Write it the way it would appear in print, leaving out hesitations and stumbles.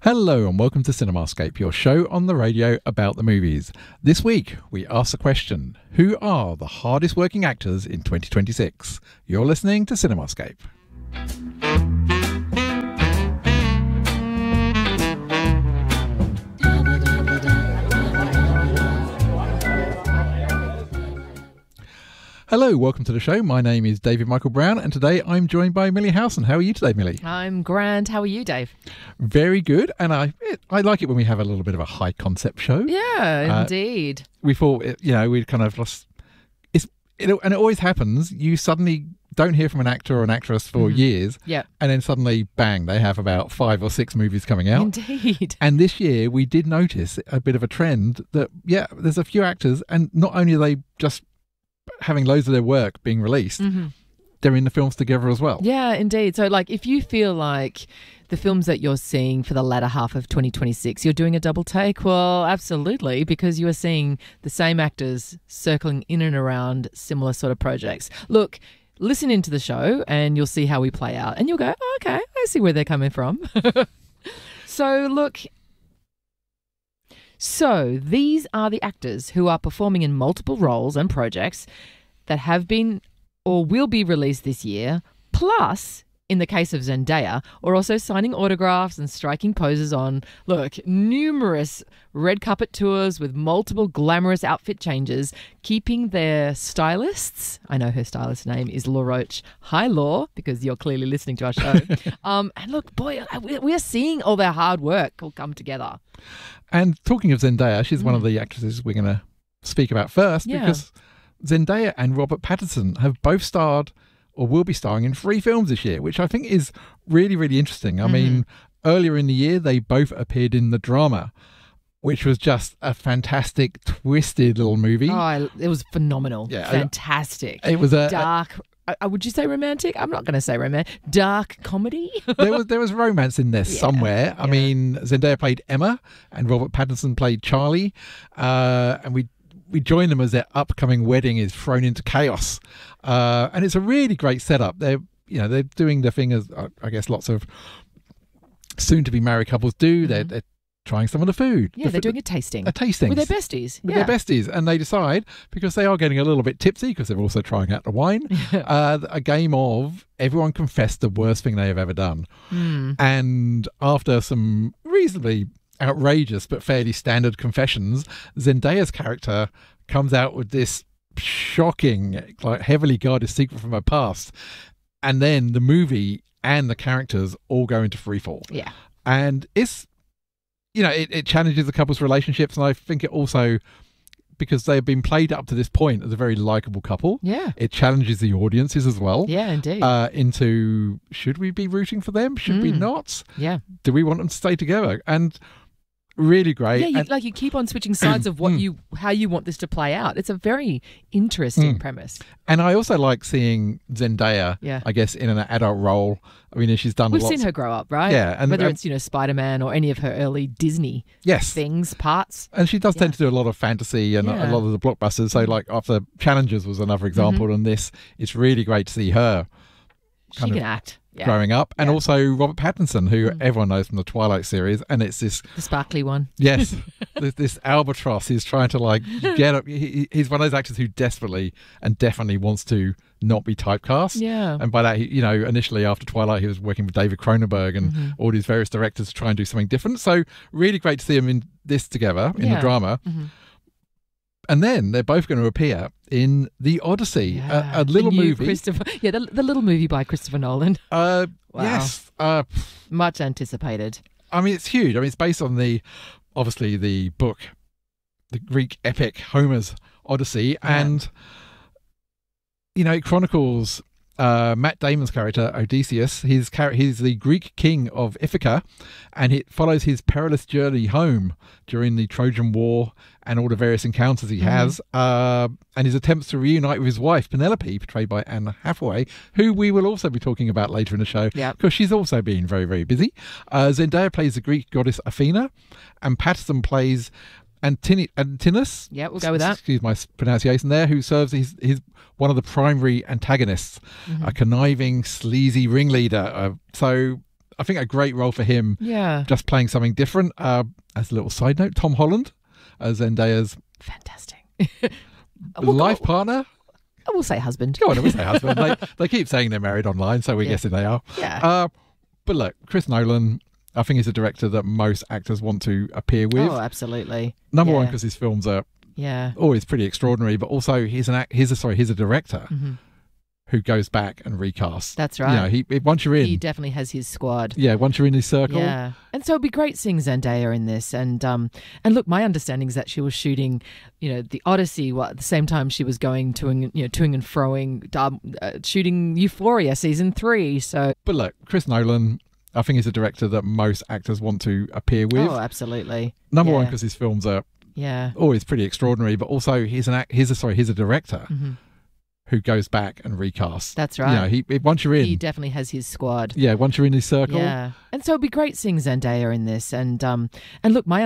Hello and welcome to Cinemascape, your show on the radio about the movies. This week, we ask the question, who are the hardest working actors in 2026? You're listening to Cinemascape. Hello, welcome to the show. My name is David Michael Brown, and today I'm joined by Millie Howson. How are you today, Millie? I'm grand. How are you, Dave? Very good, and I like it when we have a little bit of a high concept show. Yeah, indeed. We thought, we'd kind of lost. And it always happens. You suddenly don't hear from an actor or an actress for years, and then suddenly, bang, they have about 5 or 6 movies coming out. Indeed. And this year, we did notice a bit of a trend that, there's a few actors, and not only are they just having loads of their work being released, they're in the films together as well. Yeah, indeed. So, if you feel like the films that you're seeing for the latter half of 2026, you're doing a double take, well, absolutely, because you are seeing the same actors circling in and around similar sort of projects. Look, listen into the show and you'll see how we play out. And you'll go, oh, okay, I see where they're coming from. So these are the actors who are performing in multiple roles and projects that have been or will be released this year, plus, in the case of Zendaya, are also signing autographs and striking poses on, numerous red carpet tours with multiple glamorous outfit changes, keeping their stylists, I know her stylist's name is Law Roach. Hi, Law, because you're clearly listening to our show. And look, boy, we are seeing all their hard work all come together. And talking of Zendaya, she's one of the actresses we're going to speak about first, because Zendaya and Robert Pattinson have both starred or will be starring in 3 films this year, which I think is really, really interesting. I mean, earlier in the year, they both appeared in The Drama, which was just a fantastic, twisted little movie. Oh, it was phenomenal. Yeah, fantastic. It was a dark. Would you say romantic? I'm not going to say romantic. Dark comedy. there was romance in there somewhere. I mean, Zendaya played Emma, and Robert Pattinson played Charlie, and we join them as their upcoming wedding is thrown into chaos, and it's a really great setup. They're doing the thing as I guess lots of soon-to-be married couples do. They're trying some of the food. Yeah, they're doing a tasting. With their besties. With their besties. And they decide, because they are getting a little bit tipsy, because they're also trying out the wine, a game of everyone confess the worst thing they have ever done. And after some reasonably outrageous but fairly standard confessions, Zendaya's character comes out with this shocking, heavily guarded secret from her past. And then the movie and the characters all go into freefall. Yeah. And it's it challenges the couple's relationships, and I think it also, because they've been played up to this point as a very likeable couple, it challenges the audiences as well. Yeah, indeed. Into, should we be rooting for them? Should we not? Yeah. Do we want them to stay together? And really great. Yeah, you keep on switching sides of how you want this to play out. It's a very interesting premise. And I also like seeing Zendaya, I guess, in an adult role. I mean, she's done. We've seen her grow up, right? Yeah, and whether it's Spider-Man or any of her early Disney parts. And she does tend to do a lot of fantasy and a lot of the blockbusters. So, after Challengers was another example, and this, it's really great to see her. She can act. Growing up, and also Robert Pattinson, who everyone knows from the Twilight series, and it's the sparkly one. Yes, this albatross. He's trying to get up. He's one of those actors who desperately and definitely wants to not be typecast. Yeah, and by that, initially after Twilight, he was working with David Cronenberg and all these various directors to try and do something different. So really great to see them in this together in The Drama. And then they're both going to appear in The Odyssey, a little movie. The little movie by Christopher Nolan. Wow. Yes. Much anticipated. I mean, it's huge. I mean, it's based on the book, the Greek epic Homer's Odyssey. And, it chronicles Matt Damon's character, Odysseus. He's the Greek king of Ithaca, and it follows his perilous journey home during the Trojan War and all the various encounters he has, and his attempts to reunite with his wife, Penelope, portrayed by Anne Hathaway, who we will also be talking about later in the show, because she's also been very, very busy. Zendaya plays the Greek goddess Athena, and Pattinson plays Antinous. Yeah, we'll go with that. Excuse my pronunciation there. Who serves his one of the primary antagonists, a conniving, sleazy ringleader. So I think a great role for him. Yeah. Just playing something different. As a little side note, Tom Holland as Zendaya's Fantastic. life partner. I will say husband. Go on, we'll say husband. They keep saying they're married online, so we're guessing they are. Yeah. But look, Chris Nolan, I think he's a director that most actors want to appear with. Oh, absolutely. Number one, because his films are always pretty extraordinary, but also he's a director who goes back and recasts. That's right. You know, once you're in, he definitely has his squad. Yeah, once you're in his circle. Yeah, and so it'd be great seeing Zendaya in this. And look, my understanding is that she was shooting, the Odyssey at the same time she was going toing and froing, shooting Euphoria season 3. So, but look, Chris Nolan, I think he's a director that most actors want to appear with. Oh, absolutely. Number one, because his films are always pretty extraordinary, but also he's a director who goes back and recasts. That's right. You know, once you're in, he definitely has his squad. Yeah, once you're in his circle. Yeah, and so it'd be great seeing Zendaya in this. And look, my